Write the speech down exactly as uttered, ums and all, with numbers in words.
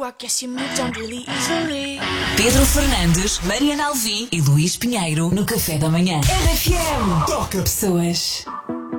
you, I guess you moved on really easily. Pedro Fernandes, Mariana Alvim e Luís Pinheiro no Café da Manhã. R F M. Toca pessoas.